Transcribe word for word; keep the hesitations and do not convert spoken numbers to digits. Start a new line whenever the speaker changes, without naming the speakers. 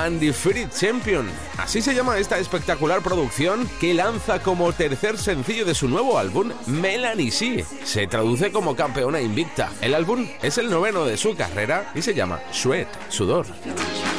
Undefeated Champion. Así se llama esta espectacular producción que lanza como tercer sencillo de su nuevo álbum, Melanie C. Se traduce como campeona invicta. El álbum es el noveno de su carrera y se llama Sweat, sudor.